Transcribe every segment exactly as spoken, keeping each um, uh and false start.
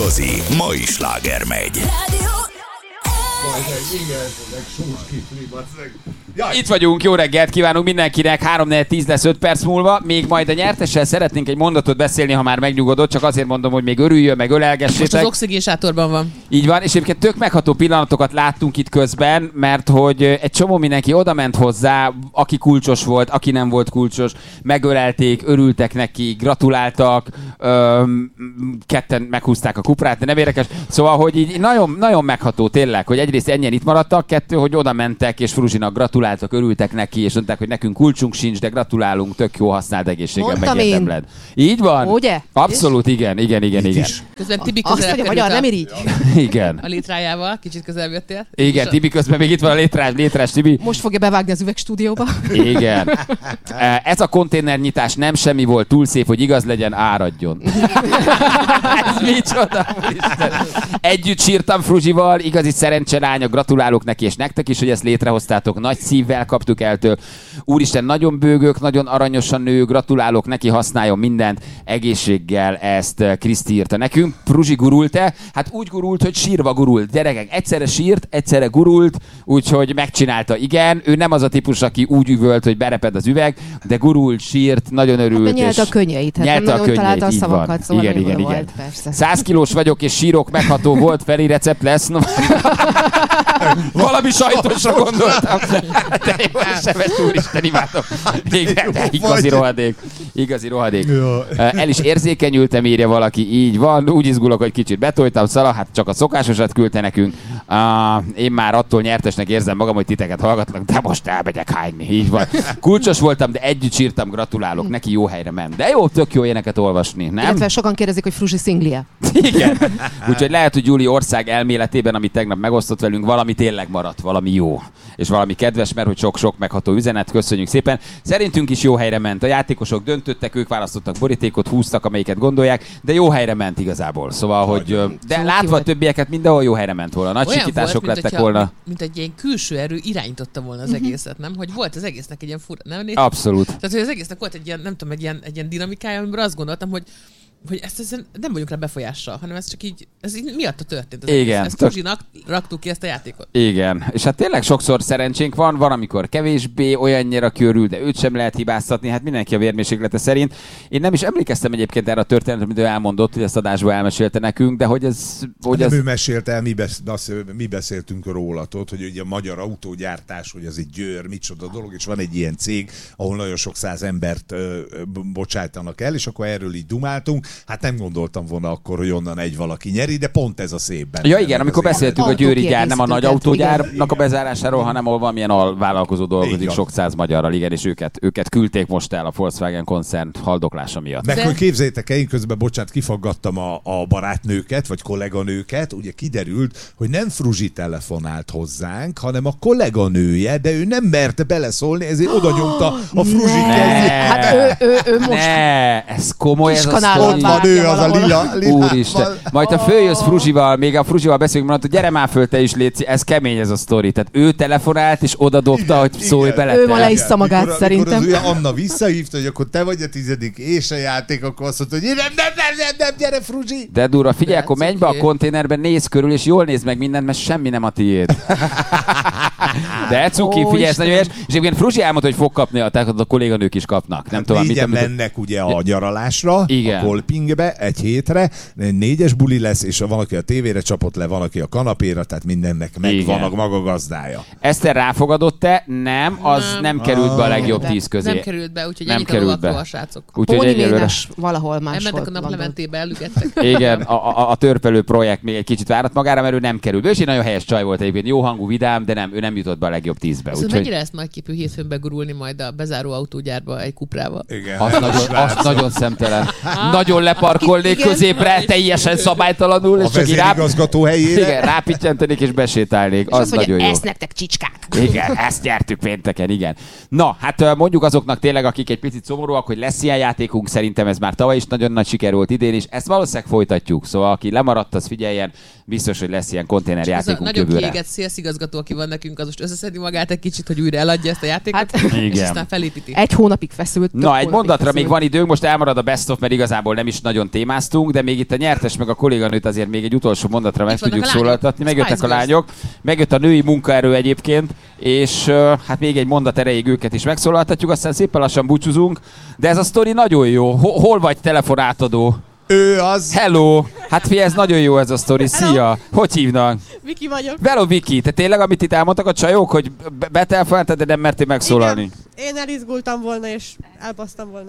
Igazi mai sláger megy. Itt vagyunk, jó reggelt kívánunk mindenkinek, három négy tíz lesz öt perc múlva. Még majd a nyertessel szeretnénk egy mondatot beszélni, ha már megnyugodott, csak azért mondom, hogy még örüljön, meg ölelgessétek. Most az oxigénsátorban van. Így van, és egyébként tök megható pillanatokat láttunk itt közben, mert hogy egy csomó mindenki odament hozzá, aki kulcsos volt, aki nem volt kulcsos, megölelték, örültek neki, gratuláltak, öm, ketten meghúzták a kuprát, de nem érdekes. Szóval, hogy így nagyon, nagyon megható tényleg, hogy egyrészt ennyien itt maradtak, kettő, hogy oda mentek, és Fruzsinak gratuláltak, örültek neki, és mondták, hogy nekünk kulcsunk sincs, de gratulálunk, tök jó, használd egészséggel, megérdemled. Így van? Ugye? Abszolút, igen, igen, igen, igen. Közben Tibi Azt közelebb mondja, magyar, nem irigy. Igen. a létrájával, kicsit közelebb jöttél. Igen, Tibi közben még itt van a létrás, létrás Tibi. Most fogja bevágni az üvegstúdióba. Igen. Ez a konténernyitás nem semmi volt, túl szép, hogy igaz legyen, áradjon. Ez micsoda, Isten. Együtt sírtam Fruzsival, igazi szerencselánya, gratulálok neki és nektek is, hogy ezt létrehoztátok, nagy szívvel kaptuk el től. Úristen, nagyon bőgök, nagyon aranyosan nő, gratulálok neki, használjon mindent, egészséggel, ezt Kriszti írta nekünk. Fruzsi gurult-e? Hát úgy gurult, hogy sírva gurult. Gyerekek, egyszerre sírt, egyszerre gurult, úgyhogy megcsinálta. Igen, ő nem az a típus, aki úgy üvölt, hogy bereped az üveg, de gurult, sírt, nagyon örült. Hát, nyelte a könnyeit, hát nyelte nem a nagyon könnyeit, találta a szavakat, szóval igen, igen, igen. volt, persze. Száz kilós vagyok és sírok, megható volt, Feri recept lesz. No. Valami sajtosra gondoltam. De jó, Seves, úristen, imádom. Igen, de igazi rohadék. Igazi rohadék. El is érzékenyültem, írja valaki, így van. Úgy izgulok, hogy kicsit betoltam, szala, hát csak a szokásosat küldte nekünk. Uh, én már attól nyertesnek érzem magam, hogy titeket hallgatlak, de most elmegyek hányni. Így van. Kulcsos voltam, de együtt sírtam, gratulálok. Neki jó helyre ment. De jó, tök jó éneket olvasni, nem? Illetve sokan kérdezik, hogy Fruzsi szinglie. Igen. Úgyhogy lehet, hogy Gyuri ország elméletében, amit tegnap megosztott velünk, valami tényleg maradt, valami jó. És valami kedves, mert hogy sok-sok megható üzenet, köszönjük szépen. Szerintünk is jó helyre ment. A játékosok döntöttek, ők választottak borítékot, húztak, amelyiket gondolják, de jó helyre ment igazából. Szóval, hogy de látva a többieket mindenhol jó helyre ment volna. Nagy olyan sikítások volt, lettek mint volna. Mint, mint egy ilyen külső erő irányította volna az egészet, nem? Hogy volt az egésznek egy ilyen fura, nem? Abszolút. Tehát, hogy az egésznek volt egy ilyen, nem tudom, egy ilyen, egy ilyen dinamikája, amiben azt gondoltam, hogy hogy ezt, ezt nem vagyunk rá befolyással, hanem ez csak így, ez így miatta történt. Ez igen. Ezt Fruzsinak raktuk ki ezt a játékot. Igen. És hát tényleg sokszor szerencsénk van, van, amikor kevésbé olyannyira körül, de őt sem lehet hibáztatni, hát mindenki a vérmérséklete szerint. Én nem is emlékeztem egyébként erre a történetre, amit ő elmondott, hogy ezt adásba elmesélte nekünk, de hogy ez... Hogy nem ez... ő mesélte el, mi, besz, mi beszéltünk róla, tudod, hogy ugye a magyar autógyártás, hogy ez egy győr, micsoda dolog, és van egy ilyen cég, ahol nagyon sok száz embert ö, bocsájtanak el, és akkor erről így dumáltunk. Hát nem gondoltam volna akkor, hogy onnan egy valaki nyeri, de pont ez a szép benne. Ja igen, amikor beszéltünk a győri gyár, nem a nagy autógyárnak igen. a bezárásáról, hanem ahol valamilyen alvállalkozó dolgozik sok száz magyarral, igen, és őket, őket küldték most el a Volkswagen koncern haldoklása miatt. Meg De... hogy képzeljétek el, én közben, bocsánat, kifaggattam a, a barátnőket, vagy kolléganőket, ugye kiderült, hogy nem Fruzsi telefonált hozzánk, hanem a kolléganője, de ő nem merte beleszólni, ezért oda nyomta a Fruzsi kezét. Hát ő, ő, ő most... Ne, ez komoly, ez a sztori. Van ő az a lila, lila. Úristen. Majd ha följössz Fruzsival, még a Fruzsival beszélünk, mondod, hogy gyere már föl, te is létszi, ez kemény ez a sztori. Tehát ő telefonált és oda dobta, hogy szólj bele. Ő ma leissza magát, mikor, szerintem. Mikor az Anna visszahívta, hogy akkor te vagy a tizedik és a játék, akkor azt mondta, hogy nem, nem, nem, nem, nem, gyere Fruzsi. De durva, figyelj, akkor menj be a okay. konténerben, nézz körül, és jól nézd meg mindent, mert semmi nem a tiéd. De cuki, figyelj, ez nagyon és egyébként Fruzsi elmondta, hogy fog kapni, a, tehát a kolléganők is kapnak. Nem hát tudom, négyen mit, mennek ugye a nyaralásra, igen. a Kolpingbe egy hétre, négyes buli lesz, és van, aki a tévére csapott le, van, aki a kanapéra, tehát mindennek megvan a maga gazdája. Eszter ráfogadott-e? Nem, az nem, nem került be a legjobb tíz közé. Nem került be, úgyhogy nem ennyit került a be. srácok. Póni Ménes valahol máshol. Elmentek a naplementébe, elügettek. Igen, a, a, a törpelő projekt még egy kicsit várat magára, mert ő nem került be. És egy nagyon helyes csaj volt egyébként, jó hangú, vidám, de nem, ő nem jutott be a legjobb tízbe. Szóval úgyhogy... mennyire ezt nagyképű hétfőn begurulni majd a bezáró autógyárba egy kuprával? Igen, az, nagyon, az nagyon szemtelen. Nagyon leparkolnék igen. középre, teljesen szabálytalanul, és a csak így rá... vezérigazgató helyére. Igen, rápittyentenék és besétálnék. És az azt mondja, nagyon jó. ezt nektek csicskák. Igen, ezt nyertük pénteken, igen. Na, hát mondjuk azoknak tényleg, akik egy picit szomorúak, hogy lesz ilyen játékunk, szerintem ez már tavaly is nagyon nagy siker volt, idén is. Ezt valószínűleg folytatjuk, szóval aki lemaradt, az figyeljen, biztos, hogy lesz ilyen konténerjátékunk jövőre. Nagyon jövőre. kiégett szélszigazgató, aki van nekünk, az most összeszedi magát egy kicsit, hogy újra eladja ezt a játékot, Hát, és igen. aztán felépíti. Egy hónapig feszült. Na, egy mondatra még van időnk, most elmarad a best of, mert igazából nem is nagyon témáztunk, de még itt a nyertes meg a kolléganőt azért még egy utolsó mondatra meg Itt vannak tudjuk a lányok. szólaltatni. Megjöttek Spice a lányok, megjött a női munkaerő egyébként, és uh, hát még egy mondat erejéig őket is megszólaltatjuk, aztán szépen lassan búcsúzunk, de ez a sztori nagyon jó. Ho- hol vagy telefonátadó? Ő az... Hello! Hát figyelj, ez nagyon jó ez a sztori. Szia! Hogy hívnak? Viki vagyok. Hello, Viki! Te tényleg, amit itt elmondtak a csajok, hogy be- betelefonáltad, de nem mertél megszólalni? Igen. Én elizgultam volna, és elbasztam volna.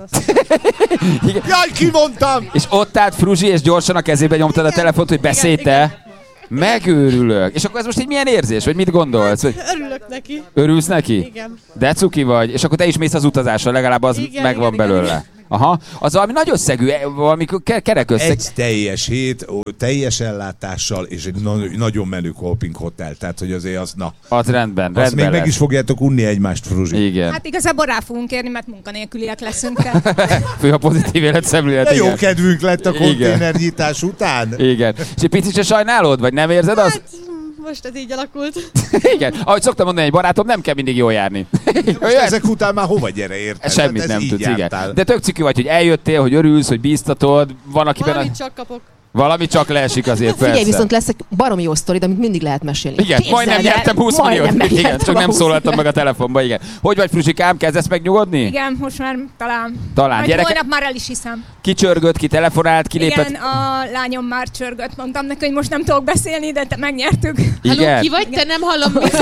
Jaj, kimondtam! És ott állt Fruzsi, és gyorsan a kezébe nyomtad a telefont, hogy beszélj te. Megőrülök. És akkor ez most így milyen érzés? Vagy mit gondolsz? Vagy Örülök neki. örülsz neki? Igen. De cuki vagy. És akkor te is mész az utazásra, legalább az Igen, megvan igen, belőle. igen. Aha. Az valami nagy összegű, valami ke- kerek összeg. Egy teljes hét, ó, teljes ellátással, és egy na- nagyon menő camping hotel. Tehát, hogy azért az, na. Az rendben, Azt rendben még meg lesz. is fogjátok unni egymást, Fruzsi. Igen. Hát igazából rá fogunk érni, mert munkanélküliek leszünk. Tehát Fő a pozitív életszemlélet. De jó Igen. kedvünk lett a Igen. konténernyitás után. Igen. És egy picit se sajnálod, vagy nem érzed azt? Hát, most ez így alakult. Igen. Ahogy szoktam mondani, egy barátom, nem kell mindig jól járni. Most ezek után már hova gyere, érted? Semmit Hát ez nem így tudsz, jártál. igen. De tök ciki vagy, hogy eljöttél, hogy örülsz, hogy bíztatod, van akiben... Valamit A... csak kapok. Valami csak leesik azért, persze. Figyelj, viszont lesz egy baromi jó sztori, amit mindig lehet mesélni. Igen, Képzeld majdnem el, nyertem húsz majdnem milliót. Igen, megnyertem csak a nem húsz szólaltam meg a telefonba, igen. Hogy vagy, Fruzsikám, kezdesz megnyugodni? igen, most már talán. Talán. Majd Gyereke, holnap már el is hiszem. ki csörgött, ki telefonált, ki lépett? Igen, a lányom már csörgött. Mondtam neki, hogy most nem tudok beszélni, de te megnyertük. Halló, ki vagy? Te nem hallom, mit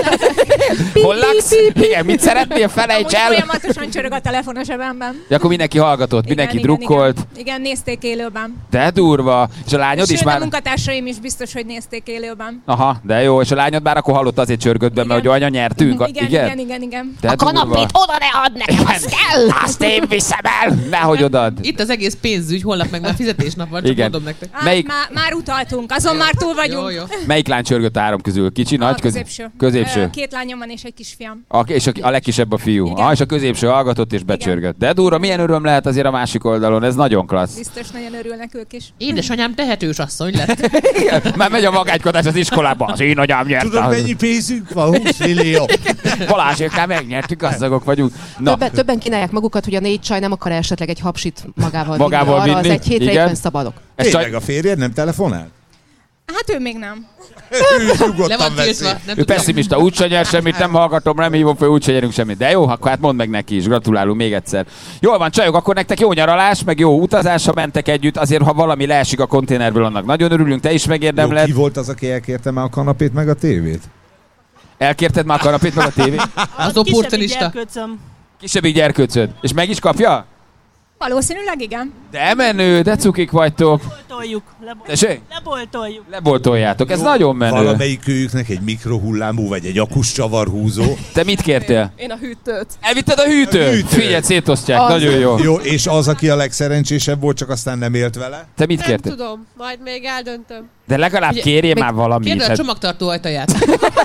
Hol laksz? Igen, mit szeretnél? Felejts Amúgy el! folyamatosan csörög a telefon a zsebemben. Ja, akkor mindenki hallgatott, mindenki igen, drukkolt. Igen, igen, nézték élőben. De durva. És a lányod Sőt, is a már... munkatársaim is biztos, hogy nézték élőben. Aha, de jó. És a lányod már akkor hallott, azért csörgött be, mert hogy anya nyertünk. A- Igen, igen, igen, igen. De A kanapét oda ne add nekem, azt kell! Azt én viszem el! Nehogy odad. Itt az egész pénzügy, holnap meg már fizetésnap van, csak Igen. mondom nektek. Hát, Melyik- már, már utaltunk, azon már túl vagyunk. Jó, jó. Melyik lány csörgött a három közül? Kicsi, nagy, A középső. Középső. Ö, Két lányom van és egy kisfiam. A, és a, a legkisebb a fiú. Igen. Ah, és a középső hallgatott és becsörgött. De durva, milyen öröm lehet azért a másik oldalon, ez nagyon klassz. Biztos nagyon örülnek ők is. Édesanyám tehetős asszony lett. Már megy a magánykodás az iskolába, az én anyám nyerte. Tudod, mennyi pénzünk van? húsz millió. Balázséknál megnyertük, gazdagok vagyunk. Na, Többen, többen kínálják magukat, hogy a négy csaj nem akar esetleg egy hapsit magával, Magával vinni. Arra vinni, az egy hétre igen. éppen szabadok. ez Tényleg csaj, a férjed nem telefonál? Hát ő még nem. Ő Le nyugodtan van veszi. tiltva. Nem ő tudja. pessimista, úgyse nyer semmit, nem hallgatom, nem hívom fel, úgyse nyerünk semmit. De jó, akkor hát mondd meg neki is, gratulálunk még egyszer. Jól van, csajok, akkor nektek jó nyaralás, meg jó utazás, ha mentek együtt, azért ha valami leesik a konténerből, annak nagyon örülünk, te is Jó, megérdemled. ki volt az, aki elkérte már a kanapét meg a tévét? Elkérted már a kanapét meg a tévét? Az opportunista. Kisebbik gyerkőcöd. És meg is kapja? Valószínűleg igen. De menő, de cukik vagytok. Leboltoljuk. Lebo- Tessék? leboltoljuk. Leboltoljátok, ez nagyon menő. Valamelyik őjüknek egy mikrohullámú, vagy egy akus csavarhúzó. Te mit kértél? Én a hűtőt. Elvitted a hűtőt? A hűtőt. Figyelj, szétosztják, Az. nagyon jó. Jó, és az, aki a legszerencsésebb volt, csak aztán nem élt vele? Te mit Nem kértél? tudom, majd még eldöntöm. De legalább Ugye, kérjél még már valamit. Kérde a Hát- csomagtartó ajtaját.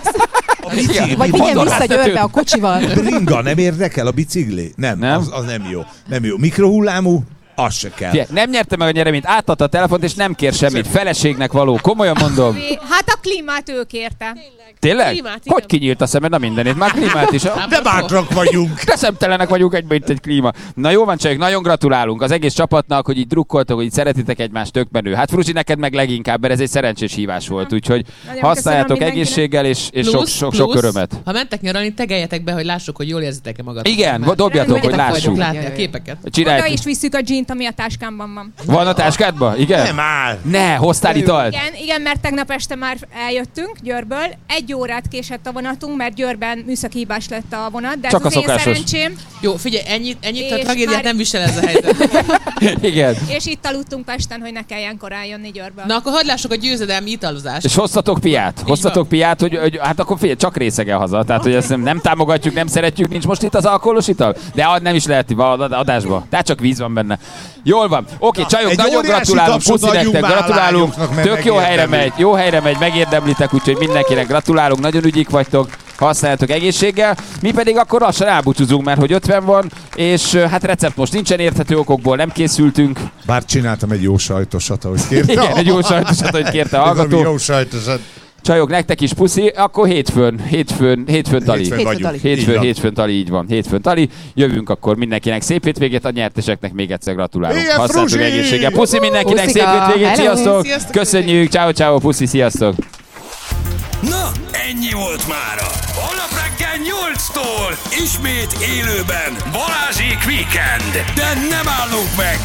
A bicikli. Vagy vigyen Mondd vissza azt, Győrbe a kocsival. Bringa, nem érdekel a bicikli? Nem, Nem? Az, az nem jó. Nem jó. Mikrohullámú? Az se kell. Figyelj, nem nyerte meg a nyereményt, átadta a telefont, és nem kér semmit. Feleségnek való. Komolyan mondom. Hát a klímát ő kérte. Tényleg? Klímát, igen. Hogy kinyílt a szemed? Na mindenét. Már klímát is. De bátrak vagyunk. De szemtelenek vagyunk egyben, itt egy klíma. Na jó van, csajok, nagyon gratulálunk az egész csapatnak, hogy így drukkoltok, hogy így szeretitek egymást, tök menő. Hát Fruzsi, neked meg leginkább, mert ez egy szerencsés hívás volt, úgyhogy Nagyon használjátok köszönöm egészséggel és, és sok, Plusz, sok, sok plusz, örömet. Ha mentek nyaralni, tegeljetek be, hogy lássuk, hogy jól érzitek-e magatok. Igen, Már dobjatok, hogy Remélem, lássuk. látni a képeket. Oda Csinálj. is visszük a dzsint, ami a táskámban van. Van a táskádban? Igen? Nem áll. Ne, hoztál italt? Igen, igen, mert tegnap este már eljöttünk Győrből. Egy órát késett a vonatunk, mert Győrben műszaki hibás lett a vonat, de Csak ez a az én szokásos. szerencsém. Jó, figyelj, ennyit, ennyit a És tragédiát már- nem visel ez a helyzet. Igen. És itt aludtunk Pesten, hogy ne kelljen korán jönni Győrből. Na akkor hadd lássuk a győzedelmi italozást. És hoztatok piát? Hoztatok piát, hogy, hogy hát akkor figyelj, csak részegen haza. Tehát, hogy ezt nem, nem támogatjuk, nem szeretjük, nincs most itt az alkoholos ital? De ad- nem is lehet itt ad- adásba. Tehát csak víz van benne. Jól van. Oké, csajok, egy nagyon óriási gratulálunk, tapsot puszi adjunk nektek, már a gratulálunk. lányoknak, mert Tök jó helyre megérdemlik. megy, jó helyre megy, megérdemlitek, úgyhogy mindenkinek gratulálunk, nagyon ügyik vagytok. használjátok egészséggel. Mi pedig akkor lassan elbúcsúzunk, mert hogy ötven van, és hát recept most nincsen, érthető okokból nem készültünk. Bár csináltam egy jó sajtosat, ahogy kérte. Igen, egy jó sajtosat, ahogy kérte a hallgató. Jó sajtosat. Csajok, nektek is puszi, akkor hétfőn, hétfőn, hétfőn tali. Hétfőn vagyunk. Hétfőn, hétfőn tali, így van. Hétfőn tali. Jövünk akkor mindenkinek szép hétvégét, a nyerteseknek még egyszer gratulálunk. Igen, Használtuk Fruzsi! egészséggel. Puszi mindenkinek, Puszika! szép hétvégét, Hello! sziasztok! Sziasztok Köszönjük, ciao ciao, puszi, sziasztok! Na, ennyi volt mára. Holnap reggel nyolctól ismét élőben Balázsék Weekend. De nem állunk meg,